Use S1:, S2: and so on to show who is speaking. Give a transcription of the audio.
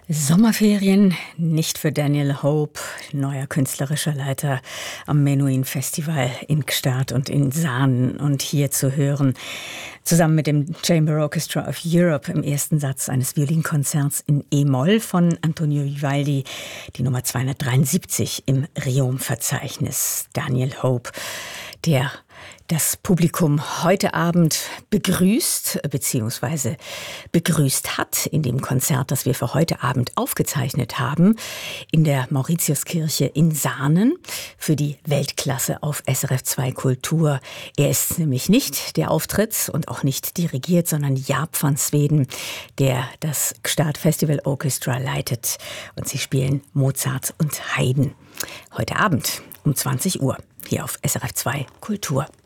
S1: Sommerferien nicht für Daniel Hope, neuer künstlerischer Leiter am Menuhin Festival in Gstaad und in Saanen. Und hier zu hören, zusammen mit dem Chamber Orchestra of Europe im ersten Satz eines Violinkonzerts in E-Moll von Antonio Vivaldi, die Nummer 273 im Riom-Verzeichnis. Daniel Hope, der das Publikum heute Abend begrüßt bzw. begrüßt hat in dem Konzert, das wir für heute Abend aufgezeichnet haben, in der Mauritiuskirche in Saanen für die Weltklasse auf SRF 2 Kultur. Er ist nämlich nicht der auftritt und auch nicht dirigiert, sondern Jaap van Zweden, der das Gstaad Festival Orchestra leitet. Und sie spielen Mozart und Haydn. Heute Abend um 20 Uhr hier auf SRF 2 Kultur.